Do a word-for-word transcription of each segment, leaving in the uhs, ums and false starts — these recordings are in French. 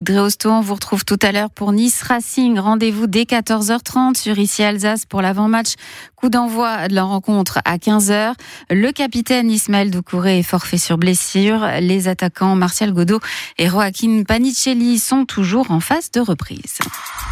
Dréosto. On vous retrouve tout à l'heure pour Nice Racing. Rendez-vous dès quatorze heures trente sur Ici Alsace pour l'avant-match. Coup d'envoi de la rencontre à quinze heures. Le capitaine Ismaël Doucouré est forfait sur blessure. Les attaquants Martial Godot et Joaquin Panicelli sont toujours en phase de reprise.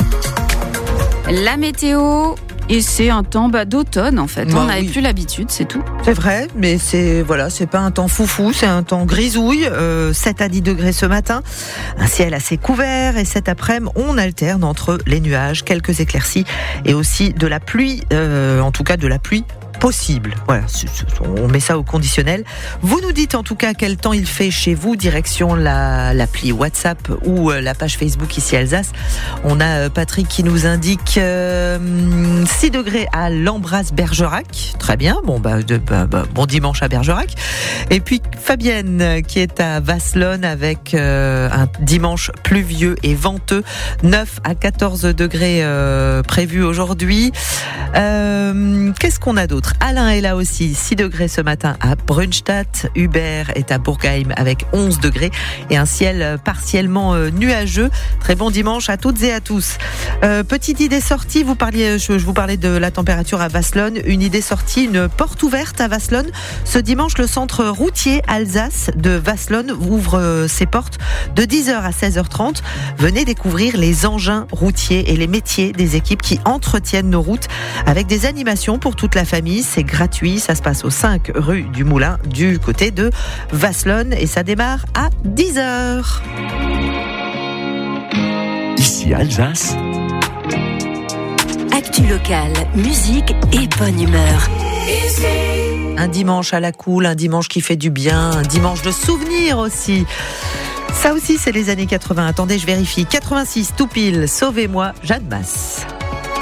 La météo, et c'est un temps bah, d'automne en fait. Bah, on n'avait oui. plus l'habitude, c'est tout. C'est vrai, mais c'est voilà, c'est pas un temps foufou, c'est un temps grisouille. Euh, sept à dix degrés ce matin, un ciel assez couvert, et cet après-midi, on alterne entre les nuages, quelques éclaircies et aussi de la pluie, euh, en tout cas de la pluie possible. Voilà, on met ça au conditionnel. Vous nous dites en tout cas quel temps il fait chez vous, direction la, l'appli WhatsApp ou la page Facebook Ici Alsace. On a Patrick qui nous indique euh, six degrés à l'Embrasse-Bergerac. Très bien, bon, bah, de, bah, bah, bon dimanche à Bergerac. Et puis Fabienne qui est à Vasselonne avec euh, un dimanche pluvieux et venteux, neuf à quatorze degrés euh, prévus aujourd'hui. Euh, qu'est-ce qu'on a d'autre? Alain est là aussi, six degrés ce matin à Brunstadt. Hubert est à Bourgheim avec onze degrés et un ciel partiellement nuageux. Très bon dimanche à toutes et à tous. Euh, petite idée sortie, vous parliez, je, je vous parlais de la température à Vasselonne. Une idée sortie, une porte ouverte à Vasselonne. Ce dimanche, le centre routier Alsace de Vasselonne ouvre ses portes de dix heures à seize heures trente. Venez découvrir les engins routiers et les métiers des équipes qui entretiennent nos routes avec des animations pour toute la famille. C'est gratuit, ça se passe au cinq rue du Moulin du côté de Vasselonne et ça démarre à dix heures. Ici Alsace. Actu locale, musique et bonne humeur. Un dimanche à la cool, un dimanche qui fait du bien, un dimanche de souvenirs aussi. Ça aussi, c'est les années quatre-vingts. Attendez, je vérifie. quatre-vingt-six, tout pile, sauvez-moi, Jeanne Masse.